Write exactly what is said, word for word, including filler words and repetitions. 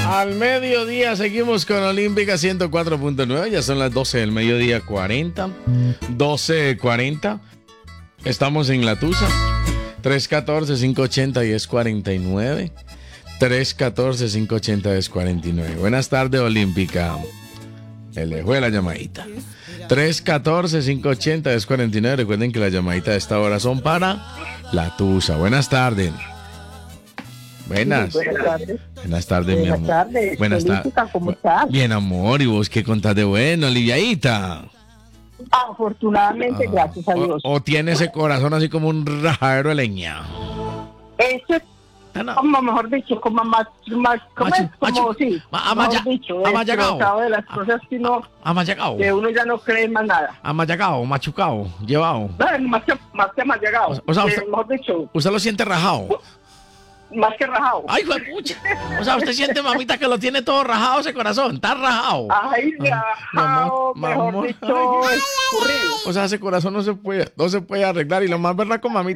Al mediodía seguimos con Olímpica ciento cuatro punto nueve. Ya son las doce del mediodía cuarenta. doce cuarenta. Estamos en La Tusa. tres uno cuatro, cinco ocho cero, uno cero cuatro nueve. tres uno cuatro, cinco ocho cero, uno cero cuatro nueve. Buenas tardes, Olímpica. Le dejó la llamadita. tres uno cuatro, cinco ocho cero, uno cero cuatro nueve. Recuerden que las llamaditas de esta hora son para La Tusa. Buenas tardes. Buenas. Sí, buenas tardes. Buenas tardes, Buenas mi amor. tardes. Buenas Olímpica, tardes. ¿cómo estás? Bien, amor. ¿Y vos qué contás de bueno, Liviaíta? Afortunadamente, Ah, gracias a Dios. O, o tiene ese corazón así como un rajadero de leña. Eso es Ah, no. como, mejor dicho, como más, más como, Machu- es, como machu- sí, ma- amaya- mejor dicho, amayagao. destrozado de las cosas que, no, Amachacao. que uno ya no cree más nada. Amachacao, machucao, llevado. No, más que, más que más llegado. O- o sea, usted- mejor dicho, Usted lo siente rajado. más que rajado. Ay, fue pucha. O sea, usted siente, mamita, que lo tiene todo rajado ese corazón. Está rajado. Ay, mi rajado, amor, mi mejor amor. dicho, escurrido. O sea, ese corazón no se puede, no se puede arreglar. Y lo más verdad con mamita.